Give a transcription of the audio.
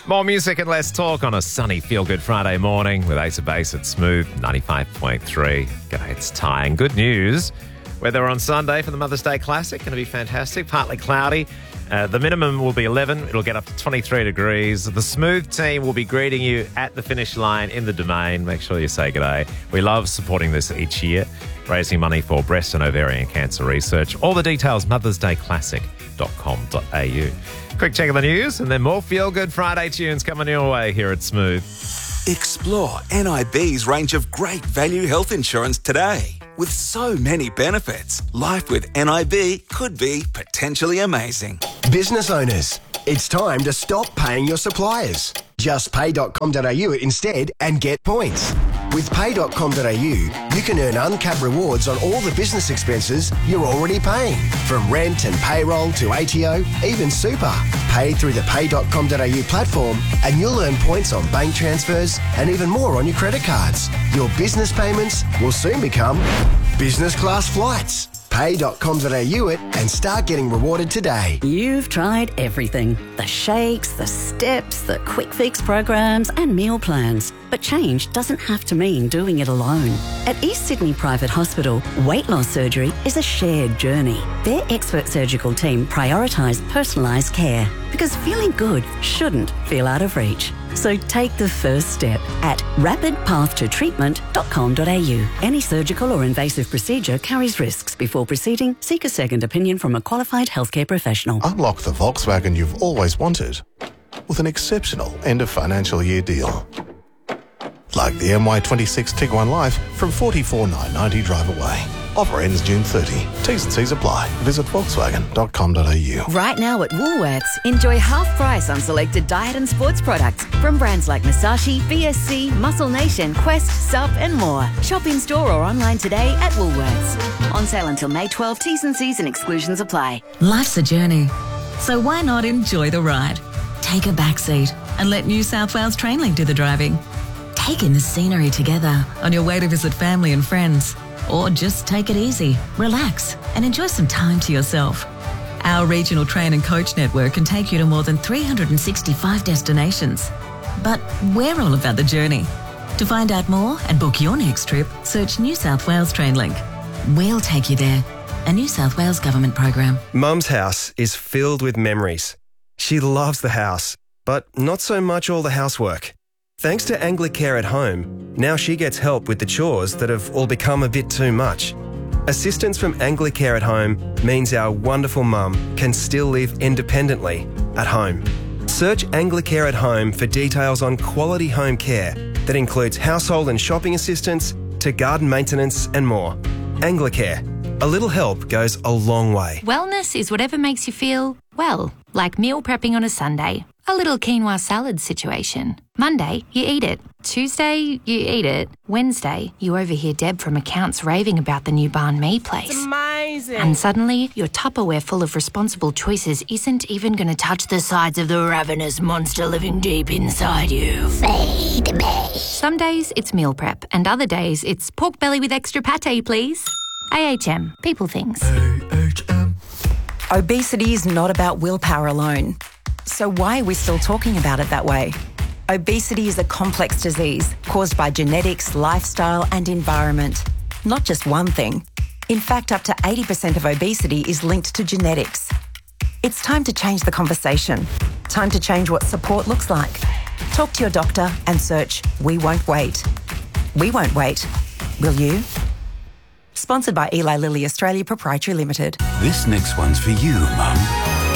More music and less talk on a sunny feel-good Friday morning with Ace of Base at Smooth 95.3. G'day, it's Ty. And good news, weather on Sunday for the Mother's Day Classic, going to be fantastic. Partly cloudy. The minimum will be 11. It'll get up to 23 degrees. The Smooth team will be greeting you at the finish line in the Domain. Make sure you say g'day. We love supporting this each year, raising money for breast and ovarian cancer research. All the details, mothersdayclassic.com.au. Quick check of the news and then more feel-good Friday tunes coming your way here at Smooth. Explore NIB's range of great value health insurance today. With so many benefits, life with NIB could be potentially amazing. Business owners, it's time to stop paying your suppliers. Just pay.com.au instead and get points. With pay.com.au, you can earn uncapped rewards on all the business expenses you're already paying. From rent and payroll to ATO, even super. Pay through the pay.com.au platform and you'll earn points on bank transfers and even more on your credit cards. Your business payments will soon become business class flights. Pay.com.au it and start getting rewarded today. You've tried everything. The shakes, the steps, the quick fix programs and meal plans. But change doesn't have to mean doing it alone. At East Sydney Private Hospital, weight loss surgery is a shared journey. Their expert surgical team prioritise personalised care because feeling good shouldn't feel out of reach. So take the first step at rapidpathtotreatment.com.au. Any surgical or invasive procedure carries risks. Before proceeding, seek a second opinion from a qualified healthcare professional. Unlock the Volkswagen you've always wanted with an exceptional end of financial year deal. Like the MY26 Tiguan Life from $44,990 drive away. Offer ends June 30. T's and C's apply. Visit volkswagen.com.au. Right now at Woolworths, enjoy half price on selected diet and sports products from brands like Masashi, BSC, Muscle Nation, Quest, Sup and more. Shop in store or online today at Woolworths. On sale until May 12. T's and C's and exclusions apply. Life's a journey, so why not enjoy the ride? Take a back seat and let New South Wales Trainlink do the driving. Take in the scenery together on your way to visit family and friends. Or just take it easy, relax, and enjoy some time to yourself. Our regional train and coach network can take you to more than 365 destinations. But we're all about the journey. To find out more and book your next trip, search New South Wales Trainlink. We'll take you there. A New South Wales government program. Mum's house is filled with memories. She loves the house, but not so much all the housework. Thanks to Anglicare at Home, now she gets help with the chores that have all become a bit too much. Assistance from Anglicare at Home means our wonderful mum can still live independently at home. Search Anglicare at Home for details on quality home care that includes household and shopping assistance to garden maintenance and more. Anglicare. A little help goes a long way. Wellness is whatever makes you feel, well, like meal prepping on a Sunday. A little quinoa salad situation. Monday, you eat it. Tuesday, you eat it. Wednesday, you overhear Deb from accounts raving about the new banh mi place. It's amazing. And suddenly, your Tupperware full of responsible choices isn't even going to touch the sides of the ravenous monster living deep inside you. Feed me. Some days, it's meal prep. And other days, it's pork belly with extra pate, please. AHM. People things. AHM. Obesity is not about willpower alone. So why are we still talking about it that way? Obesity is a complex disease caused by genetics, lifestyle and environment. Not just one thing. In fact, up to 80% of obesity is linked to genetics. It's time to change the conversation. Time to change what support looks like. Talk to your doctor and search We Won't Wait. We won't wait. Will you? Sponsored by Eli Lilly Australia Proprietary Limited. This next one's for you, Mum.